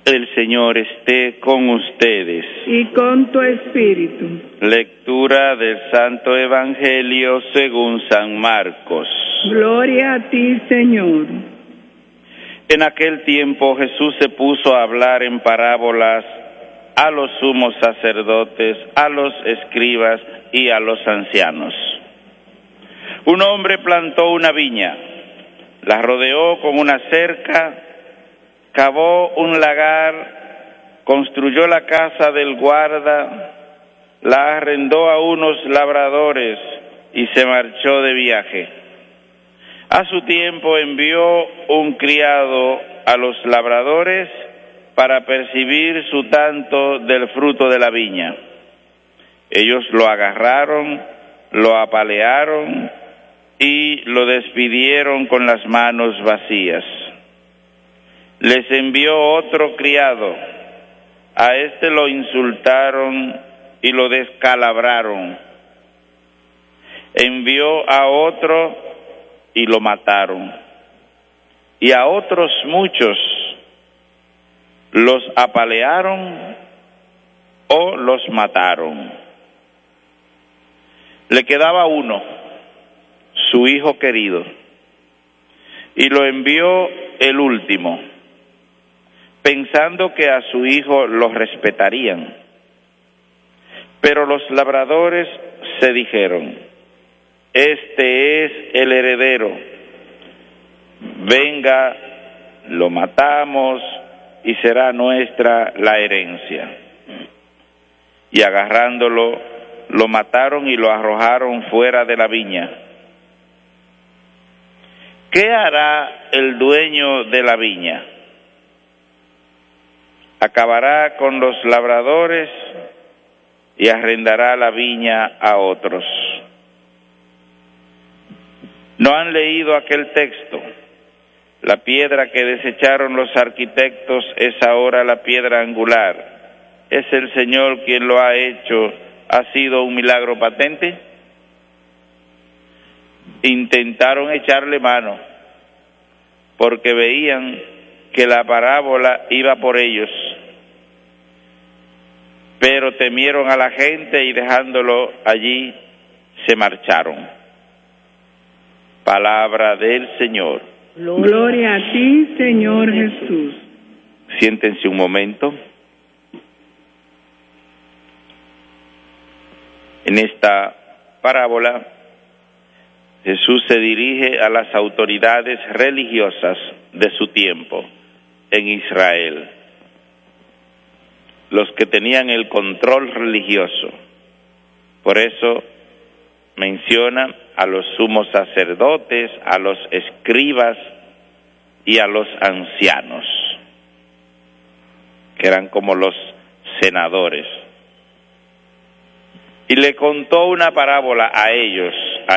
El Señor esté con ustedes. Y con tu espíritu. Lectura del Santo Evangelio según San Marcos. Gloria a ti, Señor. En aquel tiempo Jesús se puso a hablar en parábolas a los sumos sacerdotes, a los escribas y a los ancianos. Un hombre plantó una viña, la rodeó con una cerca, cavó un lagar, construyó la casa del guarda, la arrendó a unos labradores y se marchó de viaje. A su tiempo envió un criado a los labradores para percibir su tanto del fruto de la viña. Ellos lo agarraron, lo apalearon y lo despidieron con las manos vacías. Les envió otro criado. A este lo insultaron y lo descalabraron. Envió a otro y lo mataron. Y a otros muchos los apalearon o los mataron. Le quedaba uno, su hijo querido, y lo envió el último, pensando que a su hijo lo respetarían. Pero los labradores se dijeron: este es el heredero, venga, lo matamos y será nuestra la herencia. Y agarrándolo, lo mataron y lo arrojaron fuera de la viña. ¿Qué hará el dueño de la viña? Acabará con los labradores y arrendará la viña a otros. ¿No han leído aquel texto? La piedra que desecharon los arquitectos es ahora la piedra angular. ¿Es el Señor quien lo ha hecho? ¿Ha sido un milagro patente? Intentaron echarle mano, porque veían que la parábola iba por ellos, pero temieron a la gente y dejándolo allí se marcharon. Palabra del Señor. Gloria a ti, Señor Jesús. Siéntense un momento. En esta parábola, Jesús se dirige a las autoridades religiosas de su tiempo en Israel, los que tenían el control religioso. Por eso menciona a los sumos sacerdotes, a los escribas y a los ancianos, que eran como los senadores. Y le contó una parábola a ellos.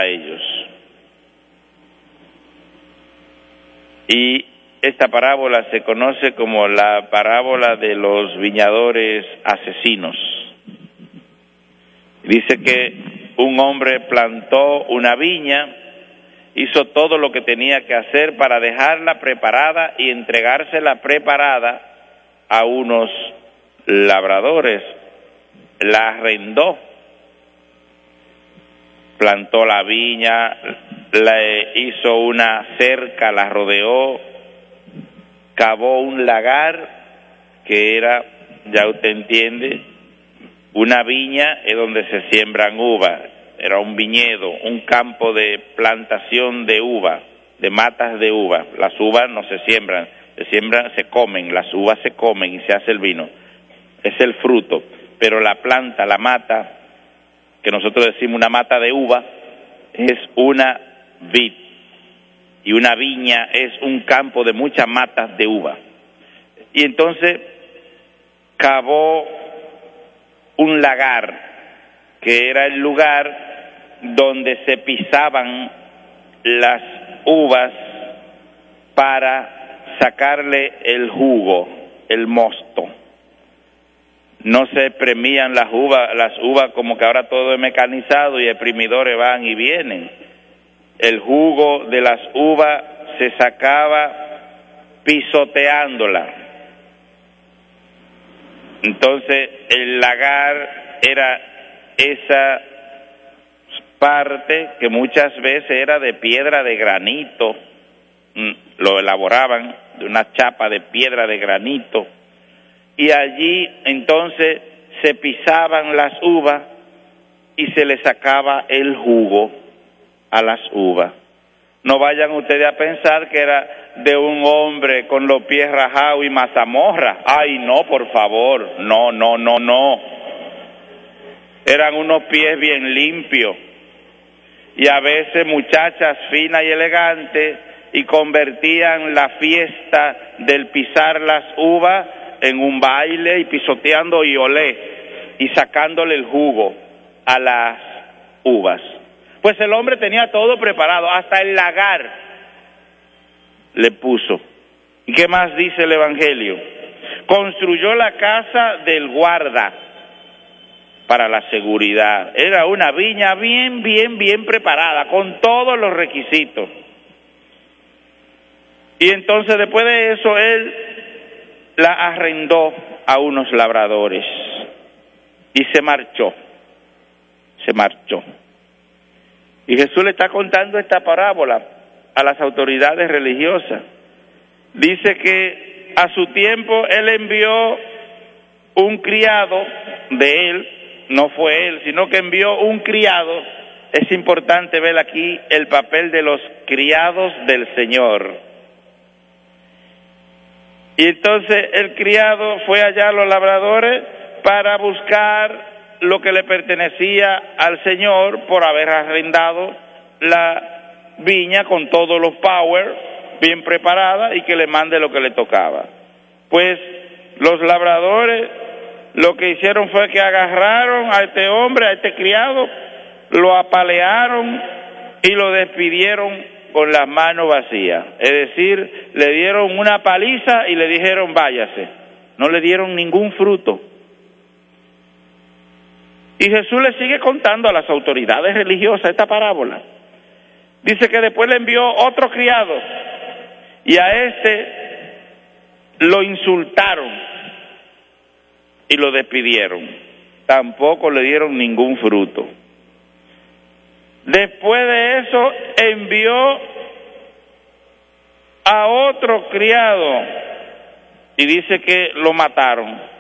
Y esta parábola se conoce como la parábola de los viñadores asesinos. Dice que un hombre plantó una viña, hizo todo lo que tenía que hacer para dejarla preparada y entregársela preparada a unos labradores. La arrendó, plantó la viña, le hizo una cerca, la rodeó, cavó un lagar, que era, ya usted entiende, una viña es donde se siembran uvas, era un viñedo, un campo de plantación de uva, de matas de uva. Las uvas no se siembran, se comen, las uvas se comen y se hace el vino, es el fruto, pero la planta, la mata, que nosotros decimos una mata de uva, es una vid, y una viña es un campo de muchas matas de uva. Y entonces cavó un lagar, que era el lugar donde se pisaban las uvas para sacarle el jugo, el mosto. No se exprimían las uvas como que ahora todo es mecanizado y exprimidores van y vienen. El jugo de las uvas se sacaba pisoteándola. Entonces el lagar era esa parte que muchas veces era de piedra de granito, lo elaboraban de una chapa de piedra de granito, y allí entonces se pisaban las uvas y se le sacaba el jugo a las uvas. No vayan ustedes a pensar que era de un hombre con los pies rajados y mazamorra. Ay, no, por favor, no. Eran unos pies bien limpios, y a veces muchachas finas y elegantes, y convertían la fiesta del pisar las uvas en un baile, y pisoteando y olé y sacándole el jugo a las uvas. Pues el hombre tenía todo preparado, hasta el lagar le puso. ¿Y qué más dice el Evangelio? Construyó la casa del guarda para la seguridad. Era una viña bien preparada, con todos los requisitos. Y entonces después de eso él la arrendó a unos labradores y se marchó. Y Jesús le está contando esta parábola a las autoridades religiosas. Dice que a su tiempo él envió un criado de él, no fue él, sino que envió un criado. Es importante ver aquí el papel de los criados del Señor. Y entonces el criado fue allá a los labradores para buscar lo que le pertenecía al Señor por haber arrendado la viña con todos los power bien preparada, y que le mande lo que le tocaba. Pues los labradores lo que hicieron fue que agarraron a este hombre, a este criado, lo apalearon y lo despidieron con las manos vacías. Es decir, le dieron una paliza y le dijeron váyase. No le dieron ningún fruto. Y Jesús le sigue contando a las autoridades religiosas esta parábola. Dice que después le envió otro criado, y a este lo insultaron y lo despidieron. Tampoco le dieron ningún fruto. Después de eso envió a otro criado y dice que lo mataron.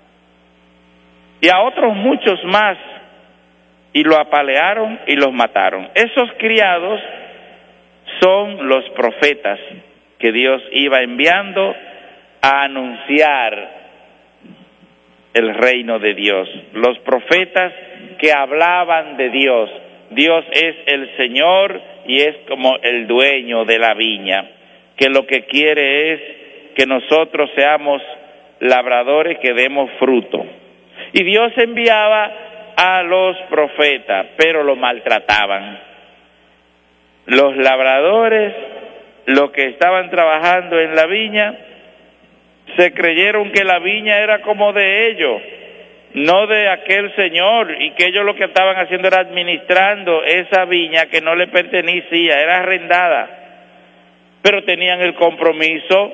Y a otros muchos más, y lo apalearon y los mataron. Esos criados son los profetas que Dios iba enviando a anunciar el reino de Dios. Los profetas que hablaban de Dios. Dios es el Señor y es como el dueño de la viña, que lo que quiere es que nosotros seamos labradores que demos fruto. Y Dios enviaba a los profetas, pero lo maltrataban. Los labradores, los que estaban trabajando en la viña, se creyeron que la viña era como de ellos, no de aquel señor, y que ellos lo que estaban haciendo era administrando esa viña que no le pertenecía, era arrendada, pero tenían el compromiso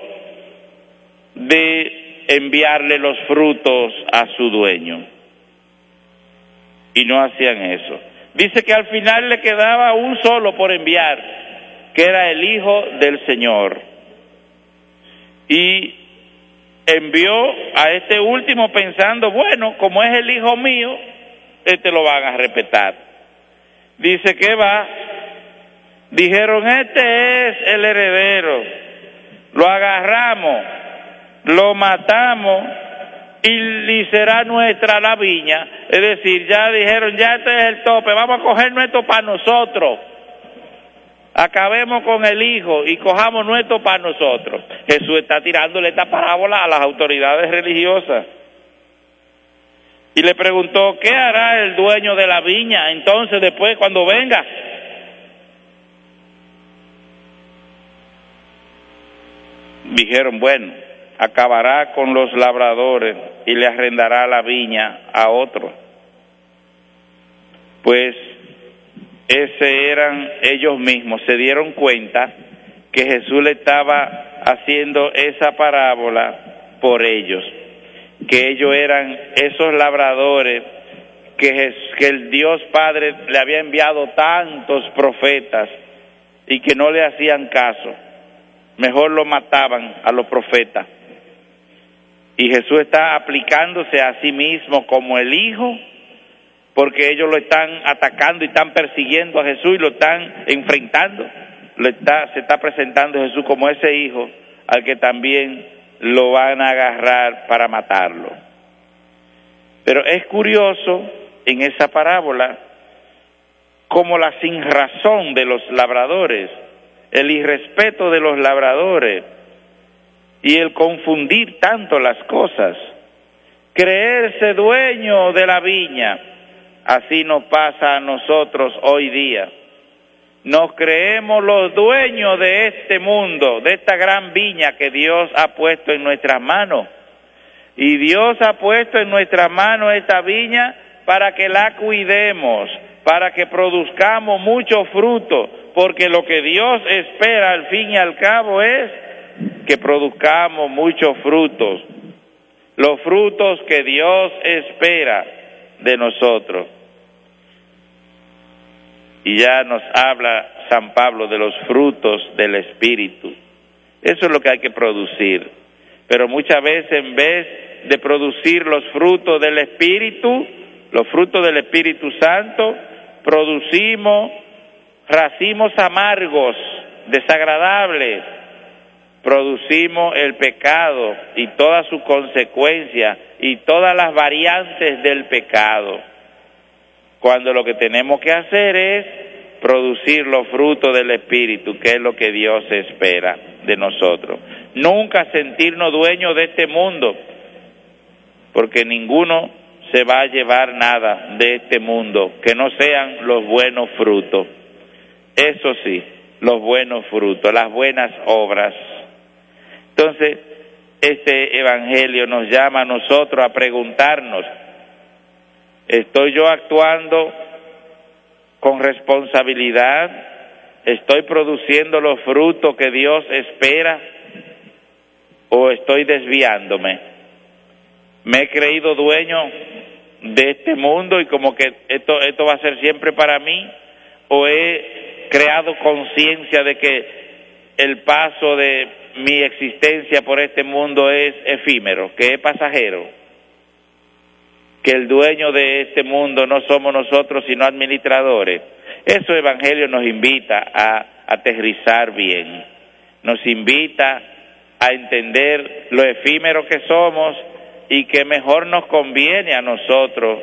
de enviarle los frutos a su dueño, y no hacían eso. Dice que al final le quedaba un solo por enviar, que era el hijo del Señor, y envió a este último pensando, bueno, como es el hijo mío, lo van a respetar. Dice que dijeron, este es el heredero, lo agarramos, lo matamos y será nuestra la viña. Es decir, ya dijeron, ya este es el tope, vamos a coger nuestro para nosotros. Acabemos con el hijo y cojamos nuestro para nosotros. Jesús está tirándole esta parábola a las autoridades religiosas. Y le preguntó, ¿qué hará el dueño de la viña entonces después cuando venga? Dijeron, bueno, acabará con los labradores y le arrendará la viña a otro. Pues ese eran ellos mismos, se dieron cuenta que Jesús le estaba haciendo esa parábola por ellos. que ellos eran esos labradores que el Dios Padre le había enviado tantos profetas y que no le hacían caso, mejor lo mataban a los profetas. Y Jesús está aplicándose a sí mismo como el Hijo, porque ellos lo están atacando y están persiguiendo a Jesús y lo están enfrentando. Se está presentando Jesús como ese Hijo al que también lo van a agarrar para matarlo. Pero es curioso en esa parábola como la sinrazón de los labradores, el irrespeto de los labradores y el confundir tanto las cosas, creerse dueño de la viña. Así nos pasa a nosotros hoy día. Nos creemos los dueños de este mundo, de esta gran viña que Dios ha puesto en nuestras manos. Y Dios ha puesto en nuestras manos esta viña para que la cuidemos, para que produzcamos mucho fruto, porque lo que Dios espera al fin y al cabo es que produzcamos muchos frutos, los frutos que Dios espera de nosotros. Y ya nos habla San Pablo de los frutos del Espíritu. Eso es lo que hay que producir. Pero muchas veces, en vez de producir los frutos del Espíritu, los frutos del Espíritu Santo, producimos racimos amargos, desagradables. Producimos el pecado y todas sus consecuencias y todas las variantes del pecado, cuando lo que tenemos que hacer es producir los frutos del Espíritu, que es lo que Dios espera de nosotros. Nunca sentirnos dueños de este mundo, porque ninguno se va a llevar nada de este mundo que no sean los buenos frutos. Eso sí, los buenos frutos, las buenas obras. Entonces, este evangelio nos llama a nosotros a preguntarnos: ¿estoy yo actuando con responsabilidad? ¿Estoy produciendo los frutos que Dios espera? ¿O estoy desviándome? ¿Me he creído dueño de este mundo y como que esto va a ser siempre para mí? ¿O he creado conciencia de que el paso de mi existencia por este mundo es efímero, que es pasajero, que el dueño de este mundo no somos nosotros sino administradores? Eso el evangelio nos invita a aterrizar bien, nos invita a entender lo efímero que somos y que mejor nos conviene a nosotros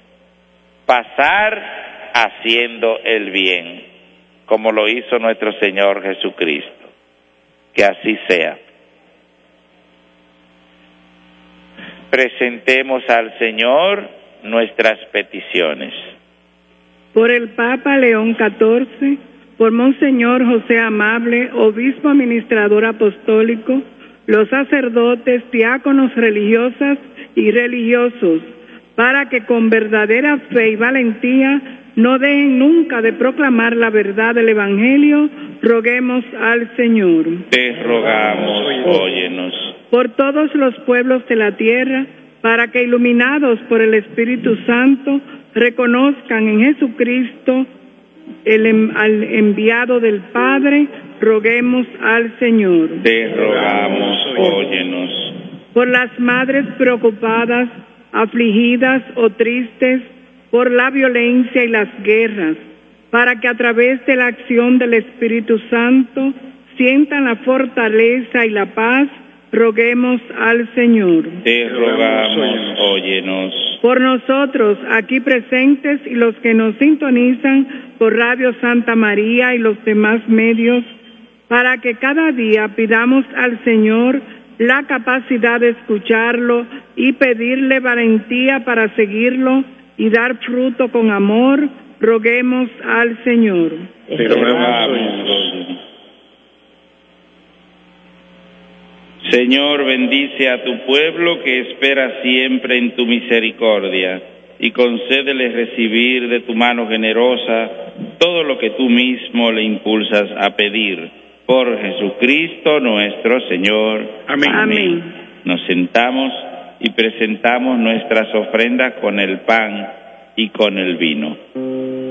pasar haciendo el bien, como lo hizo nuestro Señor Jesucristo. Que así sea. Presentemos al Señor nuestras peticiones. Por el Papa León XIV, por Monseñor José Amable, obispo administrador apostólico, los sacerdotes, diáconos, religiosas y religiosos, para que con verdadera fe y valentía no dejen nunca de proclamar la verdad del Evangelio, roguemos al Señor. Te rogamos, óyenos. Por todos los pueblos de la tierra, para que iluminados por el Espíritu Santo, reconozcan en Jesucristo al enviado del Padre, roguemos al Señor. Te rogamos, óyenos. Por las madres preocupadas, afligidas o tristes por la violencia y las guerras, para que a través de la acción del Espíritu Santo sientan la fortaleza y la paz, roguemos al Señor. Te rogamos, óyenos. Por nosotros aquí presentes y los que nos sintonizan por Radio Santa María y los demás medios, para que cada día pidamos al Señor la capacidad de escucharlo y pedirle valentía para seguirlo y dar fruto con amor, roguemos al Señor. Te rogamos. Señor, bendice a tu pueblo que espera siempre en tu misericordia y concédele recibir de tu mano generosa todo lo que tú mismo le impulsas a pedir. Por Jesucristo nuestro Señor. Amén. Amén. Nos sentamos y presentamos nuestras ofrendas con el pan y con el vino.